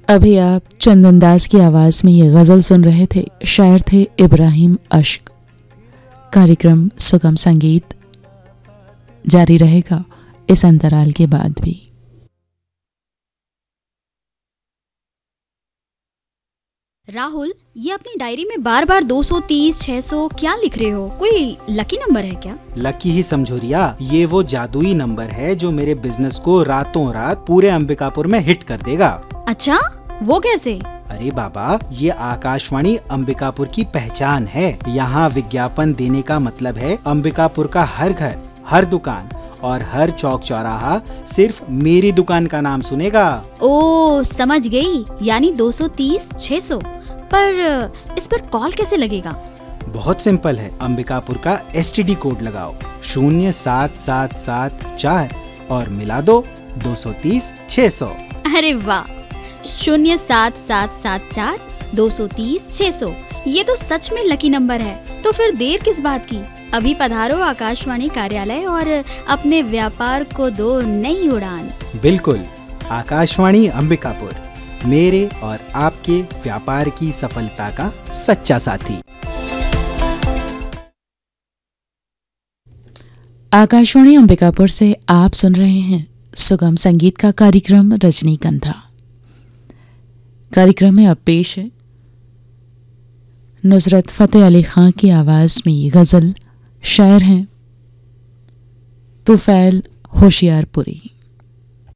अभी आप चंदन दास की आवाज में ये गजल सुन रहे थे। शायर थे इब्राहिम अश्क। कार्यक्रम सुगम संगीत जारी रहेगा इस अंतराल के बाद भी। राहुल, ये अपनी डायरी में बार बार 230, 600 क्या लिख रहे हो? कोई लकी नंबर है क्या? लकी ही समझो रिया, ये वो जादुई नंबर है जो मेरे बिजनेस को रातों रात पूरे अंबिकापुर में हिट कर देगा। अच्छा, वो कैसे? अरे बाबा, ये आकाशवाणी अंबिकापुर की पहचान है। यहाँ विज्ञापन देने का मतलब है अंबिकापुर का हर घर, हर दुकान और हर चौक चौराहा सिर्फ मेरी दुकान का नाम सुनेगा। ओ, समझ गई। यानी 230, 600। पर इस पर कॉल कैसे लगेगा? बहुत सिंपल है। अंबिकापुर का STD कोड लगाओ 07774 और मिला दो 230 600। अरे वाह, 07774 230 600। ये तो सच में लकी नंबर है। तो फिर देर किस बात की? अभी पधारो आकाशवाणी कार्यालय और अपने व्यापार को दो नई उड़ान। बिल्कुल, आकाशवाणी अंबिकापुर, मेरे और आपके व्यापार की सफलता का सच्चा साथी। आकाशवाणी अंबिकापुर से आप सुन रहे हैं सुगम संगीत का कार्यक्रम रजनीगंधा। कार्यक्रम में अब पेश है नुसरत फतेह अली खां की आवाज में ये गजल। शायर हैं तुफैल होशियारपुरी।